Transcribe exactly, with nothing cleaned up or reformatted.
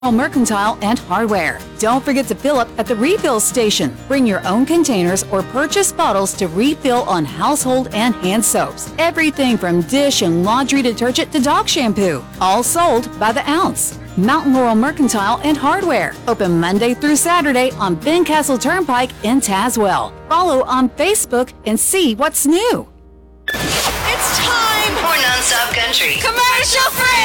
Mercantile and Hardware. Don't forget to fill up at the refill station. Bring your own containers or purchase bottles to refill on household and hand soaps. Everything from dish and laundry detergent to dog shampoo. All sold by the ounce. Mountain Laurel Mercantile and Hardware. Open Monday through Saturday on Bencastle Turnpike in Tazewell. Follow on Facebook and see what's new. It's time for Nonstop Country. commercial free.